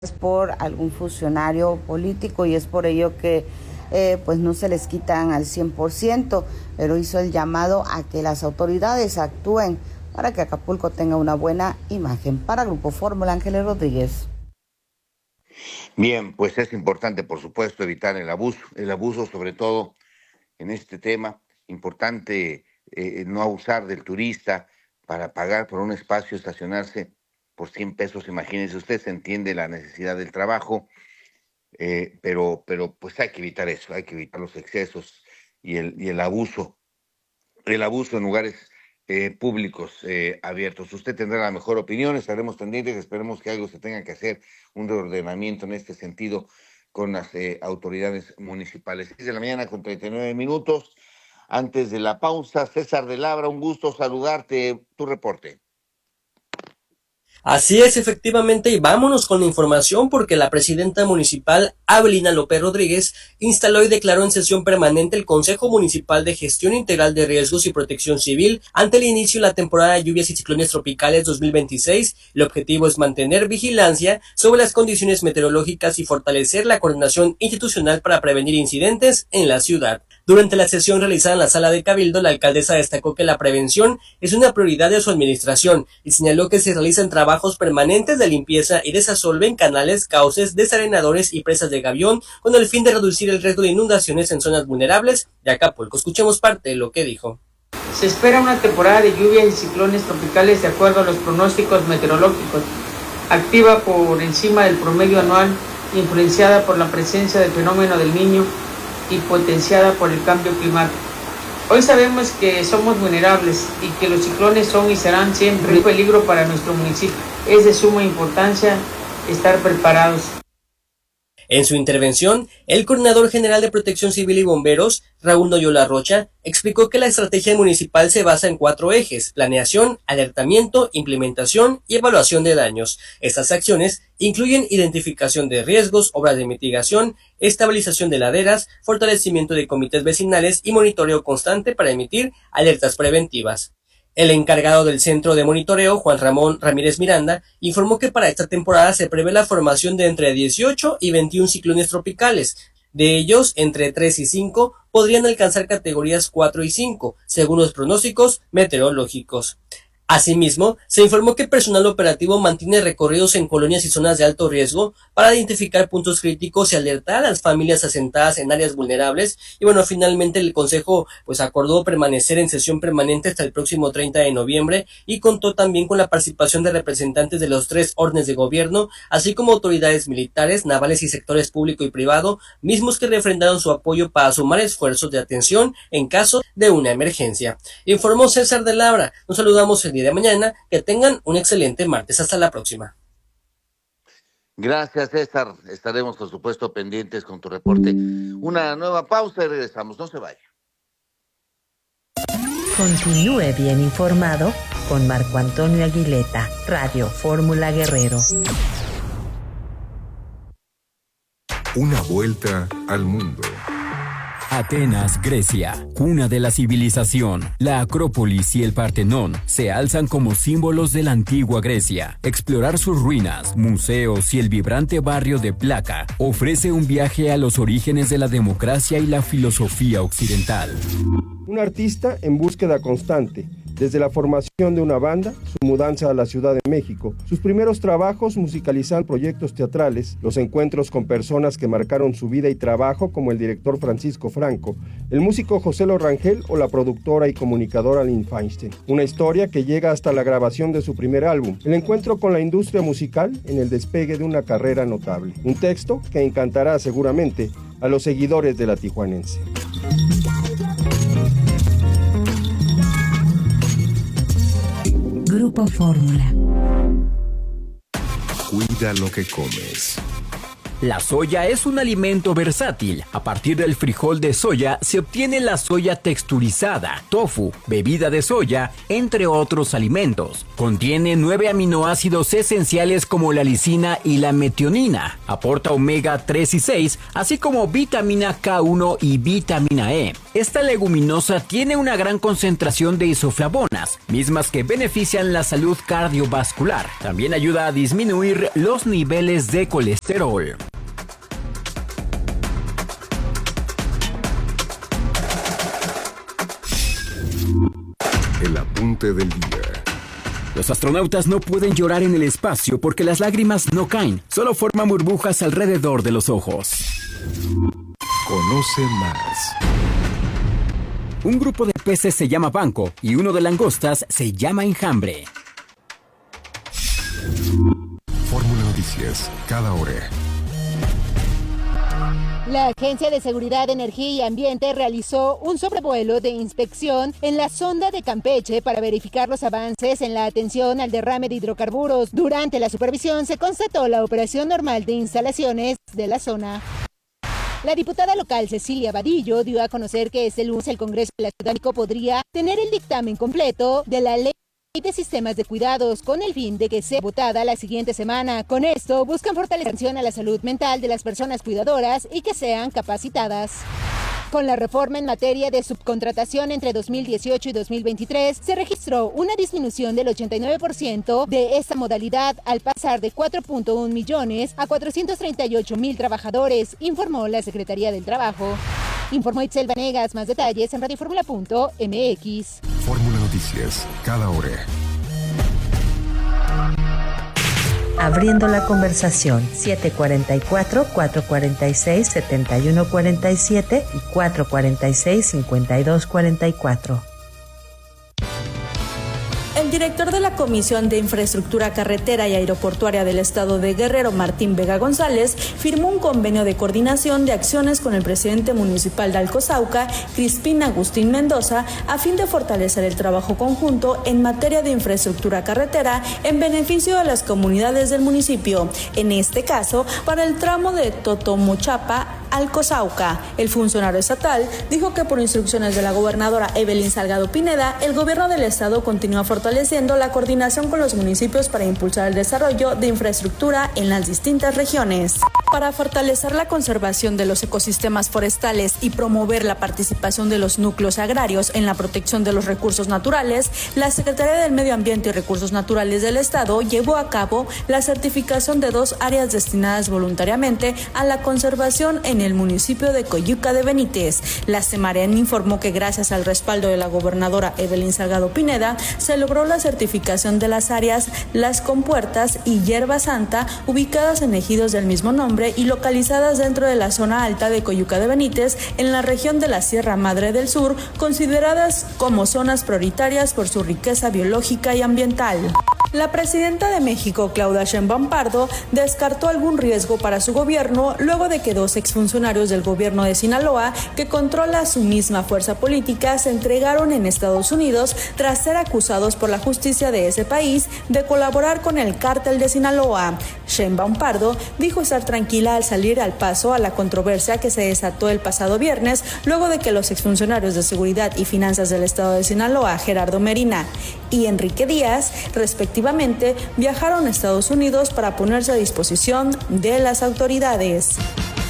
por algún funcionario político y es por ello que pues no se les quitan al 100%, pero hizo el llamado a que las autoridades actúen para que Acapulco tenga una buena imagen. Para Grupo Fórmula, Ángeles Rodríguez. Bien, pues es importante, por supuesto, evitar el abuso sobre todo en este tema. Importante no abusar del turista para pagar por un espacio, estacionarse por 100 pesos. Imagínense usted, se entiende la necesidad del trabajo, pero pues hay que evitar eso, hay que evitar los excesos y el abuso en lugares públicos abiertos. Usted tendrá la mejor opinión, estaremos pendientes, esperemos que algo se tenga que hacer, un reordenamiento en este sentido con las autoridades municipales. 6 de la mañana con 39 minutos. Antes de la pausa, César de Labra, un gusto saludarte, tu reporte. Así es, efectivamente, y vámonos con la información porque la presidenta municipal, Abelina López Rodríguez, instaló y declaró en sesión permanente el Consejo Municipal de Gestión Integral de Riesgos y Protección Civil ante el inicio de la temporada de lluvias y ciclones tropicales 2026. El objetivo es mantener vigilancia sobre las condiciones meteorológicas y fortalecer la coordinación institucional para prevenir incidentes en la ciudad. Durante la sesión realizada en la sala de Cabildo, la alcaldesa destacó que la prevención es una prioridad de su administración y señaló que se realizan trabajos permanentes de limpieza y desasolve en canales, cauces, desarenadores y presas de gavión con el fin de reducir el riesgo de inundaciones en zonas vulnerables de Acapulco. Escuchemos parte de lo que dijo. Se espera una temporada de lluvias y ciclones tropicales de acuerdo a los pronósticos meteorológicos, activa por encima del promedio anual, influenciada por la presencia del fenómeno del Niño y potenciada por el cambio climático. Hoy sabemos que somos vulnerables y que los ciclones son y serán siempre un peligro para nuestro municipio. Es de suma importancia estar preparados. En su intervención, el coordinador general de Protección Civil y Bomberos, Raúl Noyola Rocha, explicó que la estrategia municipal se basa en 4 ejes: planeación, alertamiento, implementación y evaluación de daños. Estas acciones incluyen identificación de riesgos, obras de mitigación, estabilización de laderas, fortalecimiento de comités vecinales y monitoreo constante para emitir alertas preventivas. El encargado del centro de monitoreo, Juan Ramón Ramírez Miranda, informó que para esta temporada se prevé la formación de entre 18 y 21 ciclones tropicales. De ellos, entre 3 y 5 podrían alcanzar categorías 4 y 5, según los pronósticos meteorológicos. Asimismo, se informó que personal operativo mantiene recorridos en colonias y zonas de alto riesgo para identificar puntos críticos y alertar a las familias asentadas en áreas vulnerables. Y bueno, finalmente el Consejo acordó permanecer en sesión permanente hasta el próximo 30 de noviembre y contó también con la participación de representantes de los 3 órdenes de gobierno, así como autoridades militares, navales y sectores público y privado, mismos que refrendaron su apoyo para sumar esfuerzos de atención en caso de una emergencia. Informó César de Labra. Nos saludamos el día de mañana. Que tengan un excelente martes. Hasta la próxima. Gracias, César. Estaremos, por supuesto, pendientes con tu reporte. Una nueva pausa y regresamos. No se vaya. Continúe bien informado con Marco Antonio Aguileta, Radio Fórmula Guerrero. Una vuelta al mundo. Atenas, Grecia, cuna de la civilización. La Acrópolis y el Partenón se alzan como símbolos de la antigua Grecia. Explorar sus ruinas, museos y el vibrante barrio de Plaka ofrece un viaje a los orígenes de la democracia y la filosofía occidental. Un artista en búsqueda constante, desde la formación de una banda, su mudanza a la Ciudad de México, sus primeros trabajos musicalizando proyectos teatrales, los encuentros con personas que marcaron su vida y trabajo como el director Francisco Franco, el músico José Lo Rangel o la productora y comunicadora Lynn Feinstein. Una historia que llega hasta la grabación de su primer álbum, el encuentro con la industria musical en el despegue de una carrera notable. Un texto que encantará seguramente a los seguidores de la Tijuanense. Grupo Fórmula. Cuida lo que comes. La soya es un alimento versátil. A partir del frijol de soya se obtiene la soya texturizada, tofu, bebida de soya, entre otros alimentos. Contiene 9 aminoácidos esenciales como la lisina y la metionina. Aporta omega 3 y 6, así como vitamina K1 y vitamina E. Esta leguminosa tiene una gran concentración de isoflavonas, mismas que benefician la salud cardiovascular. También ayuda a disminuir los niveles de colesterol. El apunte del día. Los astronautas no pueden llorar en el espacio porque las lágrimas no caen, solo forman burbujas alrededor de los ojos. Conoce más. Un grupo de peces se llama banco y uno de langostas se llama enjambre. Fórmula Noticias, cada hora. La Agencia de Seguridad, Energía y Ambiente realizó un sobrevuelo de inspección en la sonda de Campeche para verificar los avances en la atención al derrame de hidrocarburos. Durante la supervisión se constató la operación normal de instalaciones de la zona. La diputada local Cecilia Vadillo dio a conocer que este lunes el Congreso de la Ciudad de México podría tener el dictamen completo de la ley de sistemas de cuidados con el fin de que sea votada la siguiente semana. Con esto buscan fortalecer la atención a la salud mental de las personas cuidadoras y que sean capacitadas. Con la reforma en materia de subcontratación entre 2018 y 2023, se registró una disminución del 89% de esta modalidad al pasar de 4.1 millones a 438,000 trabajadores, informó la Secretaría del Trabajo. Informó Itzel Vanegas, más detalles en radioformula.mx. Fórmula Noticias, cada hora. Abriendo la conversación, 744-446-7147 y 446-5244. El director de la Comisión de Infraestructura Carretera y Aeroportuaria del Estado de Guerrero, Martín Vega González, firmó un convenio de coordinación de acciones con el presidente municipal de Alcozauca, Crispín Agustín Mendoza, a fin de fortalecer el trabajo conjunto en materia de infraestructura carretera en beneficio de las comunidades del municipio. En este caso, para el tramo de Totomochapa, Alcozauca. El funcionario estatal dijo que por instrucciones de la gobernadora Evelyn Salgado Pineda, el gobierno del estado continúa fortaleciendo la coordinación con los municipios para impulsar el desarrollo de infraestructura en las distintas regiones. Para fortalecer la conservación de los ecosistemas forestales y promover la participación de los núcleos agrarios en la protección de los recursos naturales, la Secretaría del Medio Ambiente y Recursos Naturales del Estado llevó a cabo la certificación de 2 áreas destinadas voluntariamente a la conservación en el municipio de Coyuca de Benítez. La Semarén informó que gracias al respaldo de la gobernadora Evelyn Salgado Pineda, se logró la certificación de las áreas Las Compuertas y Hierba Santa, ubicadas en ejidos del mismo nombre y localizadas dentro de la zona alta de Coyuca de Benítez, en la región de la Sierra Madre del Sur, consideradas como zonas prioritarias por su riqueza biológica y ambiental. La presidenta de México, Claudia Sheinbaum Pardo, descartó algún riesgo para su gobierno luego de que 2 exfuncionarios del gobierno de Sinaloa, que controla su misma fuerza política, se entregaron en Estados Unidos tras ser acusados por la justicia de ese país de colaborar con el cártel de Sinaloa. Sheinbaum Pardo dijo estar tranquila al salir al paso a la controversia que se desató el pasado viernes luego de que los exfuncionarios de Seguridad y Finanzas del estado de Sinaloa, Gerardo Merina y Enrique Díaz, respectivamente, viajaron a Estados Unidos para ponerse a disposición de las autoridades.